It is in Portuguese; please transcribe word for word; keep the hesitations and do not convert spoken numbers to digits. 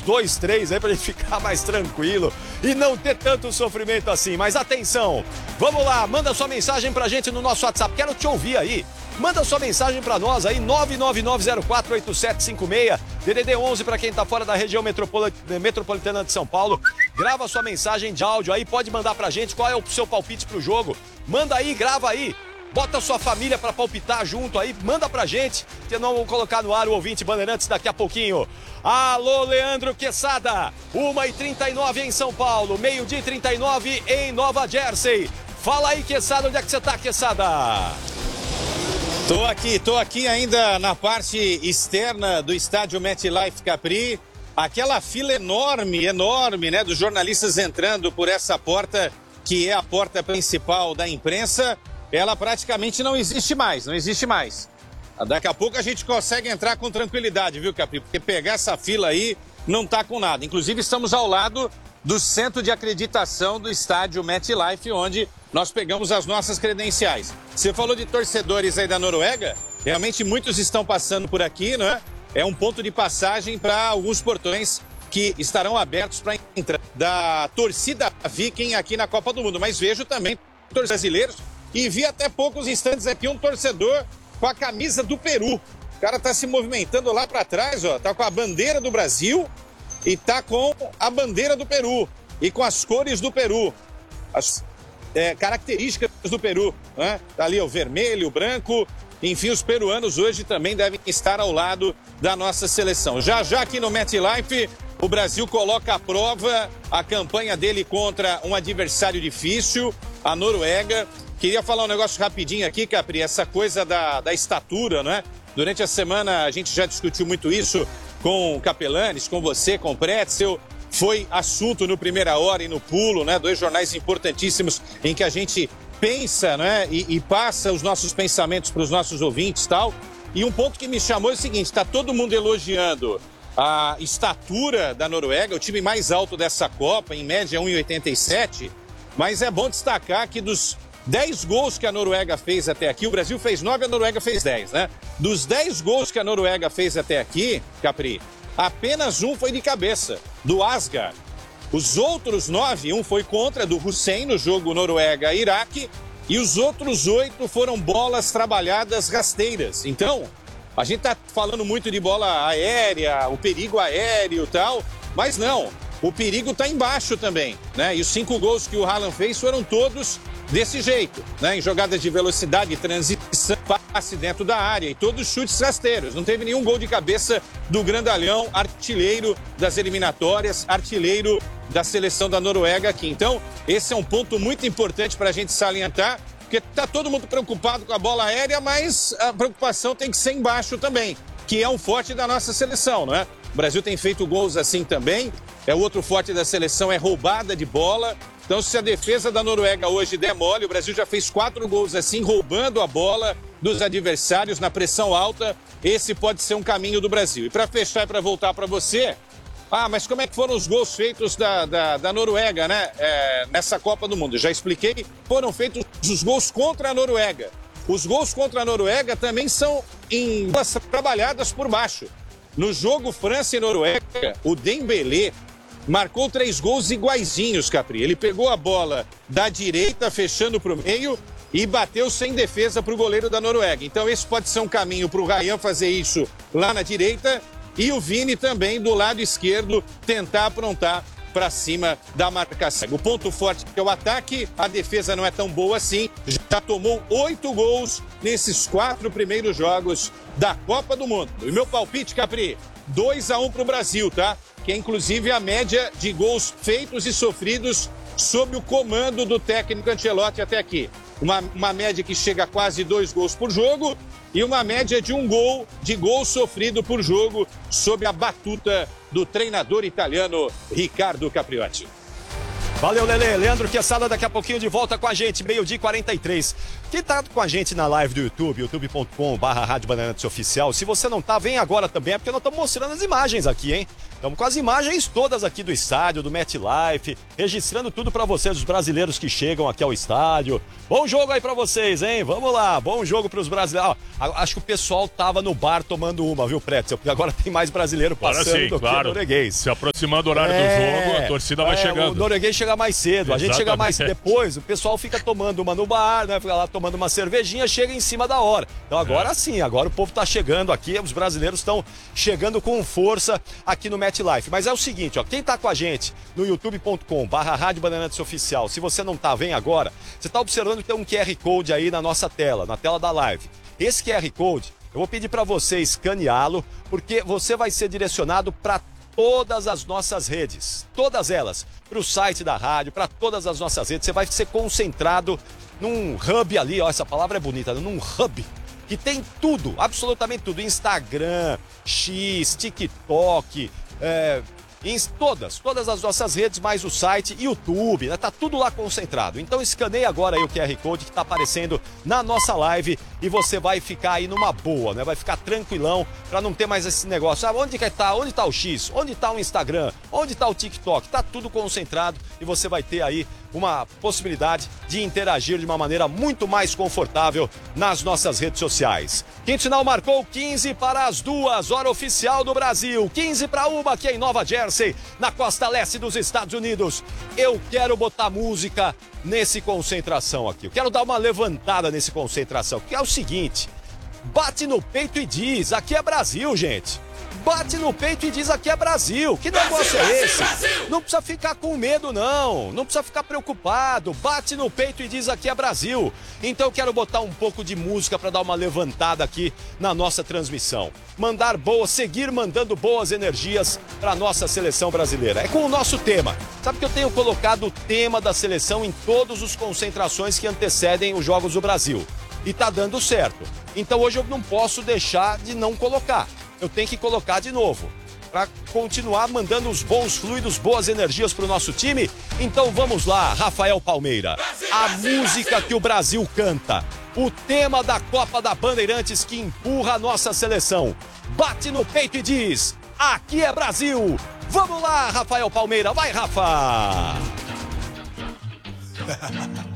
dois, três aí pra gente ficar mais tranquilo e não ter tanto sofrimento assim. Mas atenção, vamos lá, manda sua mensagem pra gente no nosso WhatsApp, quero te ouvir aí. Manda sua mensagem pra nós aí, nove nove nove zero quatro oito sete cinco seis, D D D onze pra quem tá fora da região metropolitana de São Paulo. Grava sua mensagem de áudio aí, pode mandar pra gente qual é o seu palpite pro jogo. Manda aí, grava aí. Bota sua família pra palpitar junto aí, manda pra gente, que nós vamos colocar no ar o ouvinte Bandeirantes daqui a pouquinho. Alô, Leandro Quesada, uma e trinta e nove em São Paulo, meio-dia e trinta e nove em Nova Jersey. Fala aí, Quesada, onde é que você tá, Quesada? Tô aqui, tô aqui ainda na parte externa do estádio MetLife Capri. Aquela fila enorme, enorme, né, dos jornalistas entrando por essa porta, que é a porta principal da imprensa. Ela praticamente não existe mais, não existe mais. Daqui a pouco a gente consegue entrar com tranquilidade, viu, Capri? Porque pegar essa fila aí não tá com nada. Inclusive estamos ao lado do centro de acreditação do estádio MetLife, onde nós pegamos as nossas credenciais. Você falou de torcedores aí da Noruega, realmente muitos estão passando por aqui, não é? É um ponto de passagem para alguns portões que estarão abertos para entrar da torcida Viking aqui na Copa do Mundo. Mas vejo também torcedores brasileiros. E vi até poucos instantes aqui um torcedor com a camisa do Peru. O cara tá se movimentando lá para trás, ó. Tá com a bandeira do Brasil e tá com a bandeira do Peru. E com as cores do Peru. As é, características do Peru, né? Tá ali o vermelho, o branco. Enfim, os peruanos hoje também devem estar ao lado da nossa seleção. Já já aqui no MetLife, o Brasil coloca à prova a campanha dele contra um adversário difícil, a Noruega. Queria falar um negócio rapidinho aqui, Capri, essa coisa da, da estatura, né? Durante a semana a gente já discutiu muito isso com o Capelanes, com você, com o Pretzel. Foi assunto no Primeira Hora e no Pulo, né? Dois jornais importantíssimos em que a gente pensa, né? E, e passa os nossos pensamentos para os nossos ouvintes e tal. E um ponto que me chamou é o seguinte, está todo mundo elogiando a estatura da Noruega, o time mais alto dessa Copa, em média um e oitenta e sete, mas é bom destacar que dos dez gols que a Noruega fez até aqui, o Brasil fez nove, a Noruega fez dez, né? Dos dez gols que a Noruega fez até aqui, Capri, apenas um foi de cabeça, do Asgard. Os outros nove, um foi contra, do Hussein, no jogo Noruega-Iraque, e os outros oito foram bolas trabalhadas rasteiras. Então, a gente tá falando muito de bola aérea, o perigo aéreo e tal, mas não, o perigo tá embaixo também, né? E os cinco gols que o Haaland fez foram todos desse jeito, né? Em jogadas de velocidade, transição, passe dentro da área e todos chutes rasteiros. Não teve nenhum gol de cabeça do grandalhão, artilheiro das eliminatórias, artilheiro da seleção da Noruega aqui. Então, esse é um ponto muito importante para a gente salientar, porque tá todo mundo preocupado com a bola aérea, mas a preocupação tem que ser embaixo também, que é um forte da nossa seleção, não é? O Brasil tem feito gols assim também. É o outro forte da seleção, é roubada de bola. Então, se a defesa da Noruega hoje der mole, o Brasil já fez quatro gols assim, roubando a bola dos adversários na pressão alta. Esse pode ser um caminho do Brasil. E para fechar e para voltar para você, ah, mas como é que foram os gols feitos da, da, da Noruega, né? É, nessa Copa do Mundo? Já expliquei, foram feitos os gols contra a Noruega. Os gols contra a Noruega também são em trabalhadas por baixo. No jogo França e Noruega, o Dembélé marcou três gols iguaizinhos, Capri. Ele pegou a bola da direita, fechando para o meio, e bateu sem defesa para o goleiro da Noruega. Então esse pode ser um caminho para o Ryan fazer isso lá na direita, e o Vini também do lado esquerdo tentar aprontar para cima da marcação. O ponto forte é o ataque, a defesa não é tão boa assim, já tomou oito gols nesses quatro primeiros jogos da Copa do Mundo. E meu palpite, Capri, dois a um para o Brasil, tá? Que é inclusive a média de gols feitos e sofridos sob o comando do técnico Ancelotti até aqui. Uma, uma média que chega a quase dois gols por jogo e uma média de um gol de gol sofrido por jogo sob a batuta do treinador italiano Riccardo Capriotti. Valeu, Lelê. Leandro Quesada daqui a pouquinho de volta com a gente, meio-dia e quarenta e três. Quem tá com a gente na live do YouTube, youtube ponto com barra Rádio Bandeirantes Oficial, se você não tá, vem agora também, é porque nós estamos mostrando as imagens aqui, hein? Estamos com as imagens todas aqui do estádio, do MetLife, registrando tudo para vocês, os brasileiros que chegam aqui ao estádio. Bom jogo aí para vocês, hein? Vamos lá, bom jogo para os brasileiros. Ah, acho que o pessoal tava no bar tomando uma, viu, Pretzel? Porque agora tem mais brasileiro passando Agora sim, do claro. que o norueguês. Se aproximando do horário É, do jogo, a torcida vai é, chegando. O norueguês chega mais cedo, a gente chega mais Exatamente. depois, o pessoal fica tomando uma no bar, né? Fica lá tomando uma cervejinha, chega em cima da hora. Então agora É. sim, agora o povo tá chegando aqui, os brasileiros estão chegando com força aqui no MetLife. Mas é o seguinte, ó, quem tá com a gente no youtube ponto com barra Rádio Bandeirantes Oficial, se você não tá, vem agora, você tá observando que tem um Q R Code aí na nossa tela, na tela da live. Esse Q R Code, eu vou pedir para você escaneá-lo, porque você vai ser direcionado para todas as nossas redes, todas elas, para o site da rádio, para todas as nossas redes. Você vai ser concentrado num hub ali, ó, essa palavra é bonita, num hub que tem tudo, absolutamente tudo, Instagram, X, TikTok, é, em todas, todas as nossas redes, mais o site, YouTube, né? Tá tudo lá concentrado. Então escaneie agora aí o Q R Code que tá aparecendo na nossa live e você vai ficar aí numa boa, né? Vai ficar tranquilão pra não ter mais esse negócio. Ah, onde que tá? Onde tá o X? Onde tá o Instagram? Onde tá o TikTok? Tá tudo concentrado e você vai ter aí uma possibilidade de interagir de uma maneira muito mais confortável nas nossas redes sociais. Quinto sinal marcou quinze para as duas, hora oficial do Brasil. quinze para uma aqui em Nova Jersey, na costa leste dos Estados Unidos. Eu quero botar música nesse concentração aqui. Eu quero dar uma levantada nesse concentração, que é o seguinte: bate no peito e diz, aqui é Brasil, gente. Bate no peito e diz, aqui é Brasil. Que negócio é esse? Não precisa ficar com medo, não. Não precisa ficar preocupado. Bate no peito e diz, aqui é Brasil. Então eu quero botar um pouco de música para dar uma levantada aqui na nossa transmissão. Mandar boas, seguir mandando boas energias para nossa seleção brasileira. É com o nosso tema. Sabe que eu tenho colocado o tema da seleção em todas as concentrações que antecedem os Jogos do Brasil. E tá dando certo. Então hoje eu não posso deixar de não colocar. Eu tenho que colocar de novo, para continuar mandando os bons fluidos, boas energias para o nosso time. Então vamos lá, Rafael Palmeira. A música que o Brasil canta, o tema da Copa da Bandeirantes que empurra a nossa seleção. Bate no peito e diz, aqui é Brasil. Vamos lá, Rafael Palmeira, vai, Rafa!